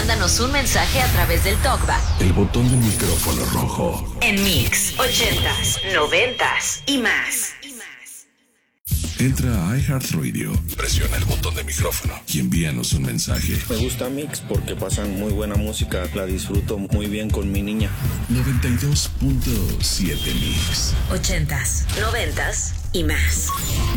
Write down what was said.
mándanos un mensaje a través del TalkBack. El botón del micrófono rojo. En Mix 80s, 90s y más. Entra a iHeartRadio, presiona el botón de micrófono y envíanos un mensaje. Me gusta Mix porque pasan muy buena música, la disfruto muy bien con mi niña. 92.7 Mix. 80s, 90s y más.